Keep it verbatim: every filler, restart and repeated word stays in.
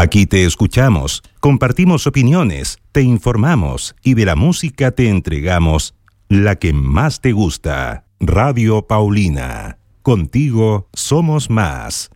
Aquí te escuchamos, compartimos opiniones, te informamos y de la música te entregamos la que más te gusta. Radio Paulina. Contigo somos más.